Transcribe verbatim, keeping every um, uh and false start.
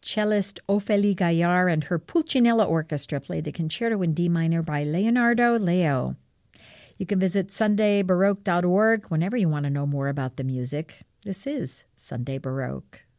cellist Ophélie Gaillard and her Pulcinella Orchestra played the Concerto in D minor by Leonardo Leo. You can visit sunday baroque dot org whenever you want to know more about the music. This is Sunday Baroque.